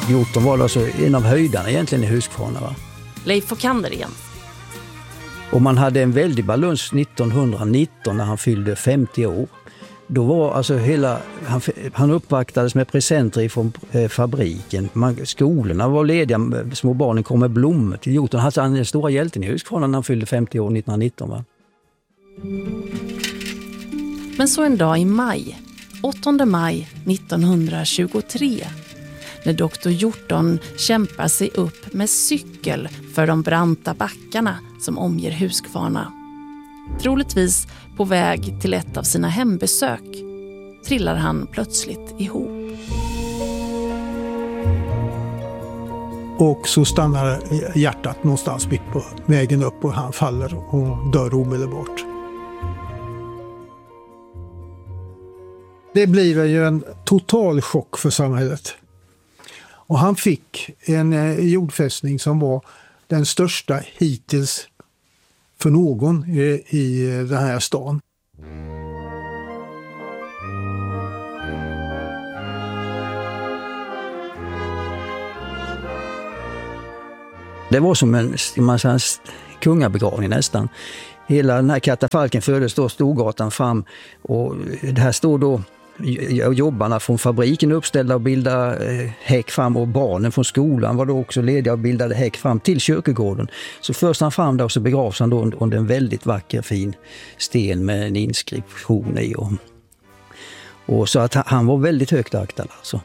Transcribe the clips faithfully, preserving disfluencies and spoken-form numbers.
Hjorton var alltså en av höjdarna egentligen i Huskvarna, va? Leif Fokander igen. Och man hade en väldig balans nittonhundranitton när han fyllde femtio år. Då var alltså hela, han, han uppvaktades med presenter från eh, fabriken. Man, skolorna var lediga, små barnen kom med blommor till Hjorton. Han var den stora hjälten i Huskvarna när han fyllde femtio år nittonhundranitton, va? Men så en dag i maj, åttonde maj nittonhundratjugotre, när doktor Hjorton kämpar sig upp med cykel för de branta backarna som omger Huskvarna. Troligtvis på väg till ett av sina hembesök trillar han plötsligt ihop. Och så stannar hjärtat någonstans mitt på vägen upp och han faller och dör omedelbart. Det blir ju en total chock för samhället. Och han fick en jordfästning som var den största hittills för någon i, i den här stan. Det var som en, man säger, kungabegravning nästan. Hela den här katafalken fördes då Storgatan fram och det här står då jobbarna från fabriken uppställda och bildade häck fram och barnen från skolan var då också lediga och bildade häck fram till kyrkogården. Så först han fram där och så begravs han då under en väldigt vacker fin sten med en inskription i. Och, och så att han var väldigt högt aktad alltså.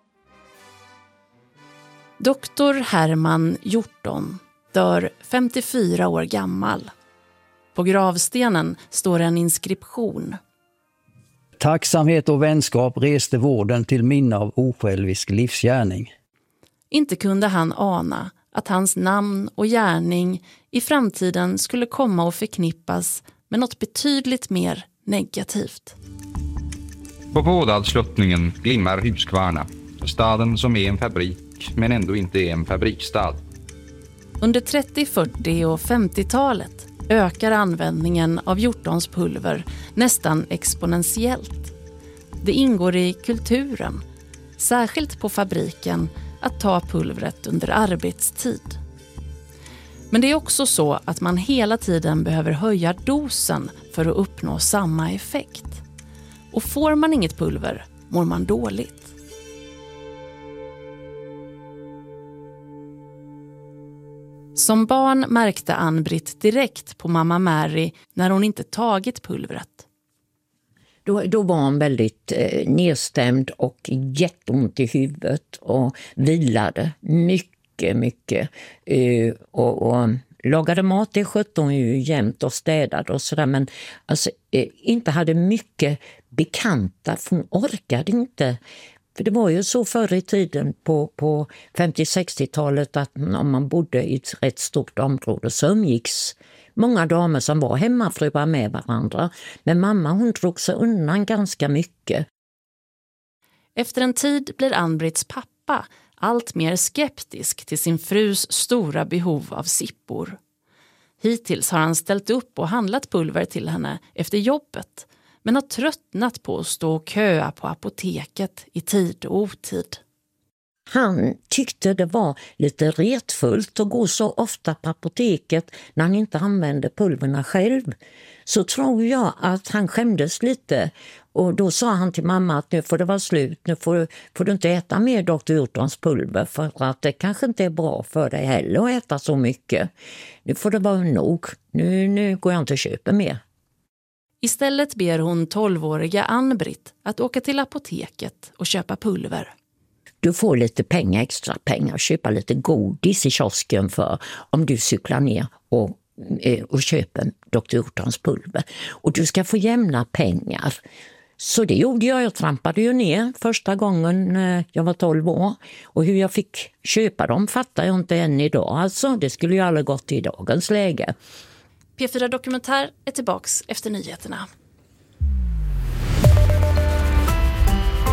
Doktor Herman Hjorton dör femtiofyra år gammal. På gravstenen står en inskription. Tacksamhet och vänskap reste vården till minne av osjälvisk livsgärning. Inte kunde han ana att hans namn och gärning i framtiden skulle komma att förknippas med något betydligt mer negativt. På Bådadsluttningen glimmar Huskvarna, staden som är en fabrik men ändå inte är en fabriksstad. Under trettio-, fyrtio- och femtiotalet ökar användningen av Hjortons pulver nästan exponentiellt. Det ingår i kulturen, särskilt på fabriken, att ta pulvret under arbetstid. Men det är också så att man hela tiden behöver höja dosen för att uppnå samma effekt. Och får man inget pulver mår man dåligt. Som barn märkte Ann-Britt direkt på mamma Mary när hon inte tagit pulvret. Då, då var hon väldigt eh, nedstämd och jätteont i huvudet och vilade mycket, mycket. Eh, och, och lagade mat, det skötte hon ju jämt och städade och sådär. Men alltså, eh, inte hade mycket bekanta, för hon orkade inte. För det var ju så förr i tiden på, på femtio-sextiotalet att om man bodde i ett rätt stort område så umgicks många damer som var hemmafruar med varandra. Men mamma hon drog sig undan ganska mycket. Efter en tid blir Ann-Britts pappa allt mer skeptisk till sin frus stora behov av sippor. Hittills har han ställt upp och handlat pulver till henne efter jobbet, men har tröttnat på att stå och köa på apoteket i tid och otid. Han tyckte det var lite retfullt att gå så ofta på apoteket när han inte använde pulverna själv. Så tror jag att han skämdes lite och då sa han till mamma att nu får det vara slut, nu får, får du inte äta mer doktor Hjortons pulver för att det kanske inte är bra för dig heller att äta så mycket. Nu får det vara nog, nu, nu går jag inte och köper mer. Istället ber hon tolvåriga Ann-Britt att åka till apoteket och köpa pulver. Du får lite pengar, extra pengar, köpa lite godis i kiosken för om du cyklar ner och, och köper doktor Hjortons pulver. Och du ska få jämna pengar. Så det gjorde jag, jag trampade ju ner första gången jag var tolv år. Och hur jag fick köpa dem fattar jag inte än idag. Alltså, det skulle ju aldrig gått i dagens läge. P fyra Dokumentär är tillbaks efter nyheterna.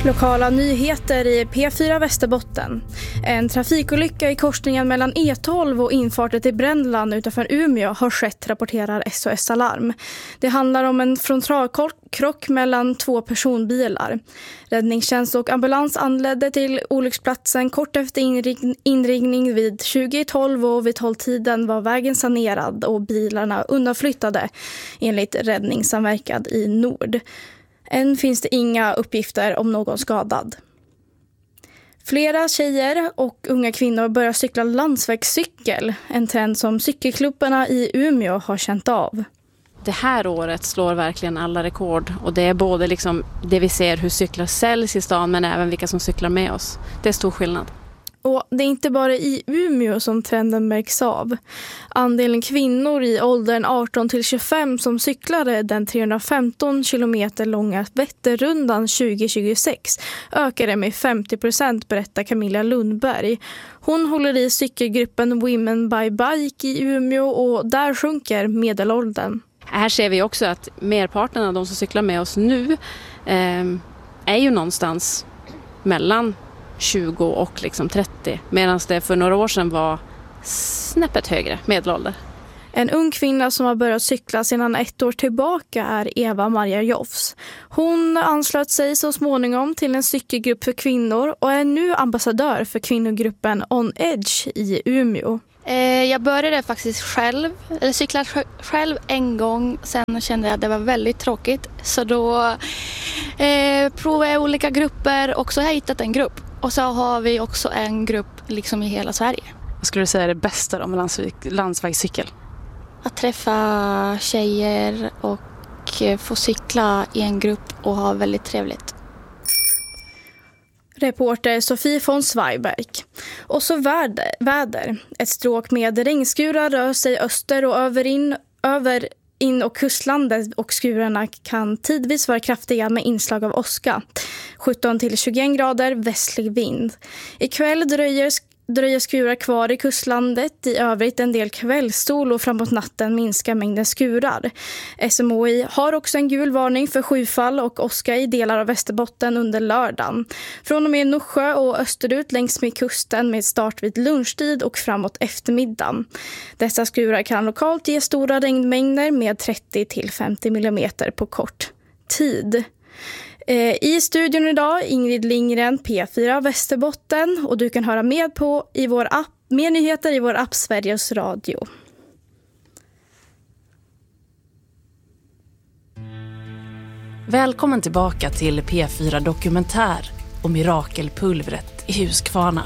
Lokala nyheter i P fyra Västerbotten. En trafikolycka i korsningen mellan E tolv och infarten till Brändland utanför Umeå har skett, rapporterar S O S Alarm. Det handlar om en frontalkrock mellan två personbilar. Räddningstjänst och ambulans anlände till olycksplatsen kort efter inringning vid tjugo tolv och vid tolv-tiden var vägen sanerad och bilarna undanflyttade enligt räddningssamverkan i Nord. Än finns det inga uppgifter om någon skadad. Flera tjejer och unga kvinnor börjar cykla landsvägscykel, en trend som cykelklubbarna i Umeå har känt av. Det här året slår verkligen alla rekord och det är både liksom det vi ser hur cyklar säljs i stan men även vilka som cyklar med oss. Det är stor skillnad. Och det är inte bara i Umeå som trenden märks av. Andelen kvinnor i åldern arton till tjugofem som cyklade den trehundrafemton kilometer långa Vätternrundan tjugo tjugosex ökade med femtio procent, berättar Camilla Lundberg. Hon håller i cykelgruppen Women by Bike i Umeå och där sjunker medelåldern. Här ser vi också att merparten av de som cyklar med oss nu eh, är ju någonstans mellan tjugo och liksom trettio, medan det för några år sedan var snäppet högre medelålder. En ung kvinna som har börjat cykla sedan ett år tillbaka är Eva Maria Joffs. Hon anslöt sig så småningom till en cykelgrupp för kvinnor och är nu ambassadör för kvinnogruppen On Edge i Umeå. Jag började faktiskt själv, eller cyklat själv en gång, sen kände jag att det var väldigt tråkigt. Så då eh, provade jag olika grupper och så har jag hittat en grupp. Och så har vi också en grupp liksom i hela Sverige. Vad skulle du säga är det bästa med landsväg, landsvägscykel? Att träffa tjejer och få cykla i en grupp och ha väldigt trevligt. Reporter Sofie von Zweiberg. Och så väder, väder. Ett stråk med regnskurar rör sig öster och över in, över in- och kustlandet och skurarna kan tidvis vara kraftiga med inslag av åska. sjutton till tjugoen grader västlig vind. Ikväll dröjer dröjer skurar kvar i kustlandet. I övrigt en del kvällstol och framåt natten minskar mängden skurar. S M H I har också en gul varning för skyfall och åska i delar av Västerbotten under lördagen. Från och med Norsjö och österut längs med kusten med start vid lunchtid och framåt eftermiddagen. Dessa skurar kan lokalt ge stora regnmängder med trettio till femtio millimeter på kort tid. I studion idag Ingrid Lindgren, P fyra Västerbotten, och du kan höra med på i vår app, mer nyheter i vår app Sveriges Radio. Välkommen tillbaka till P fyra Dokumentär och mirakelpulvret i Huskvarna.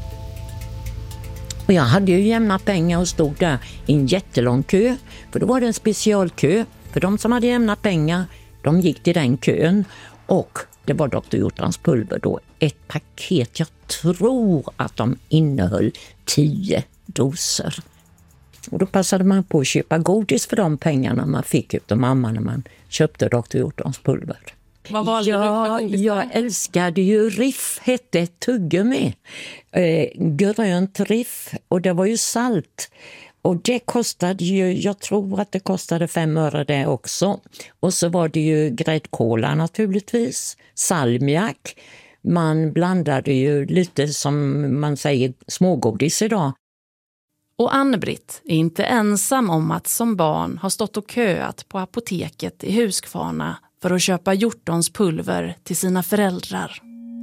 Och jag hade ju jämnat pengar och stod där i en jättelång kö, för då var det en specialkö. För de som hade jämnat pengar, de gick till den kön. Och det var doktor Hjortans pulver då, ett paket, jag tror att de innehöll tio doser. Och då passade man på att köpa godis för de pengarna man fick ut av mamma när man köpte doktor Hjortans pulver. Vad valde ja, du för godis? Jag älskade ju Riff, hette ett tuggummi. Eh, grönt Riff, och det var ju salt. Och det kostade ju, jag tror att det kostade fem öre det också. Och så var det ju gräddkola naturligtvis, salmiak. Man blandade ju lite som man säger smågodis idag. Och Ann-Britt är inte ensam om att som barn ha stått och köat på apoteket i Huskvarna för att köpa Hjortons pulver till sina föräldrar.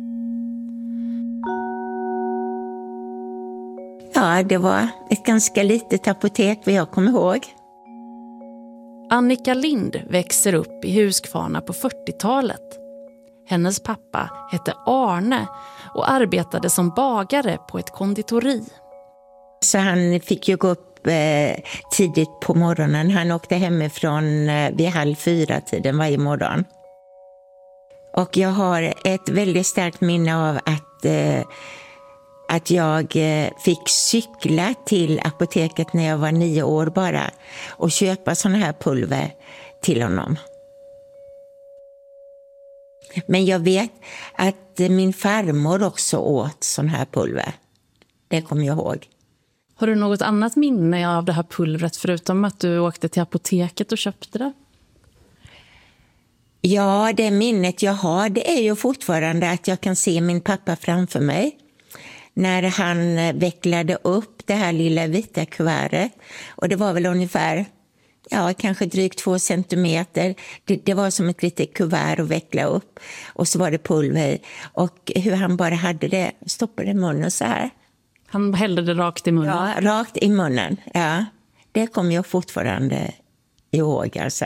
Ja, det var ett ganska litet apotek vad jag kommer ihåg. Annika Lind växer upp i Huskvarna på fyrtiotalet. Hennes pappa hette Arne och arbetade som bagare på ett konditori. Så han fick ju gå upp eh, tidigt på morgonen. Han åkte hemifrån eh, vid halv fyra tiden varje morgon. Och jag har ett väldigt starkt minne av att... Eh, att jag fick cykla till apoteket när jag var nio år bara och köpa såna här pulver till honom. Men jag vet att min farmor också åt sån här pulver. Det kommer jag ihåg. Har du något annat minne av det här pulvret förutom att du åkte till apoteket och köpte det? Ja, det minnet jag har, det är ju fortfarande att jag kan se min pappa framför mig. När han vecklade upp det här lilla vita kuvertet. Och det var väl ungefär, ja, kanske drygt två centimeter. Det, det var som ett litet kuvert att veckla upp. Och så var det pulver i. Och hur han bara hade det, stoppade i munnen så här. Han hällde det rakt i munnen? Ja, rakt i munnen. Ja, det kommer jag fortfarande ihåg alltså.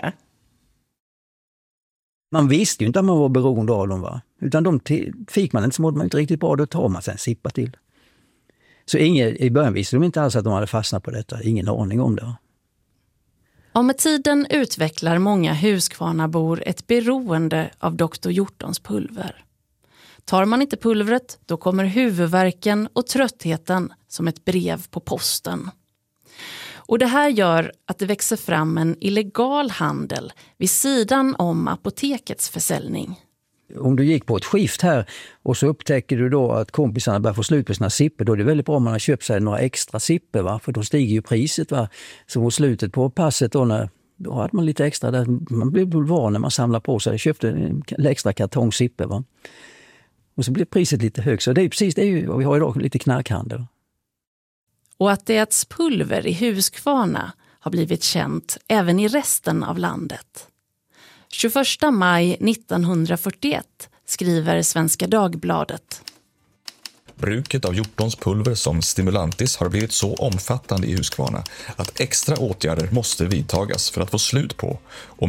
Man visste ju inte att man var beroende av dem, va? Utan de t- fick man inte, så mådde man inte riktigt bra, då tar man sen sippa till. Så ingen, i början visste de inte alls att de hade fastnat på detta, ingen aning om det. Och med tiden utvecklar många Huskvarnabor ett beroende av doktor Hjortons pulver. Tar man inte pulvret, då kommer huvudvärken och tröttheten som ett brev på posten. Och det här gör att det växer fram en illegal handel vid sidan om apotekets försäljning. Om du gick på ett skift här och så upptäcker du då att kompisarna börjar få slut på sina sipper, då är det väldigt bra om man har köpt sig några extra sipper, va? För då stiger ju priset, va? Så mot slutet på passet då, när, då hade man lite extra där. Man blev van när man samlar på sig. Jag köpte en extra kartong sipper, va? Och så blev priset lite högt. Så det är precis det är ju, vi har idag lite knarkhandel. Och att det äts pulver i Huskvarna har blivit känt även i resten av landet. tjugoförsta maj nittonhundrafyrtioett skriver Svenska Dagbladet. Bruket av Hjortons pulver som stimulantis har blivit så omfattande i Huskvarna att extra åtgärder måste vidtagas för att få slut på och